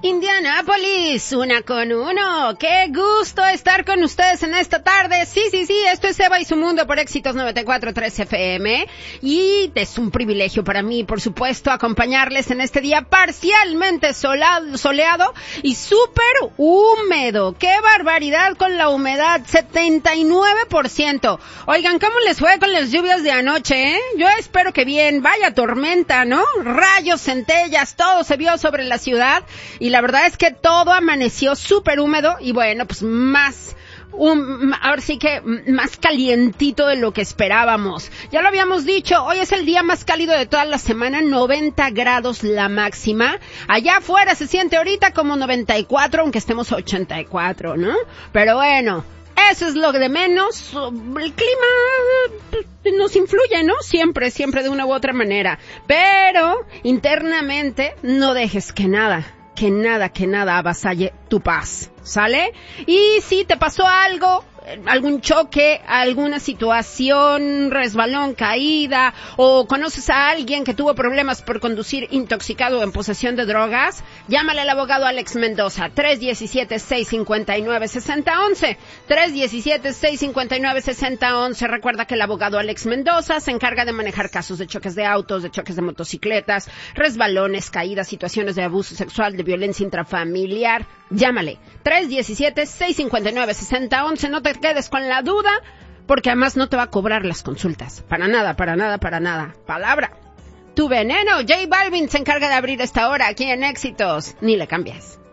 Indianápolis, 1-1. Qué gusto estar con ustedes en esta tarde. Sí, esto es Eva y su mundo por Éxitos 94.3 FM. Y es un privilegio para mí, por supuesto, acompañarles en este día parcialmente soleado y súper húmedo. ¡Qué barbaridad con la humedad! 79%. Oigan, ¿cómo les fue con las lluvias de anoche, Yo espero que bien. Vaya tormenta, ¿no? Rayos, centellas, todo se vio sobre la ciudad. Y la verdad es que todo amaneció súper húmedo y bueno, pues ahora sí que más calientito de lo que esperábamos. Ya lo habíamos dicho, hoy es el día más cálido de toda la semana, 90 grados la máxima. Allá afuera se siente ahorita como 94, aunque estemos a 84, ¿no? Pero bueno, eso es lo de menos. El clima nos influye, ¿no? Siempre de una u otra manera. Pero internamente no dejes que nada avasalle tu paz, ¿sale? Y si te pasó algo, algún choque, alguna situación, resbalón, caída, o conoces a alguien que tuvo problemas por conducir intoxicado o en posesión de drogas, llámale al abogado Alex Mendoza, 317-659-6011, 317-659-6011. Recuerda que el abogado Alex Mendoza se encarga de manejar casos de choques de autos, de choques de motocicletas, resbalones, caídas, situaciones de abuso sexual, de violencia intrafamiliar. Llámale, 317-659-6011, no te quedes con la duda, porque además no te va a cobrar las consultas. Para nada. Palabra. Tu veneno. J Balvin se encarga de abrir esta hora aquí en Éxitos. Ni le cambies.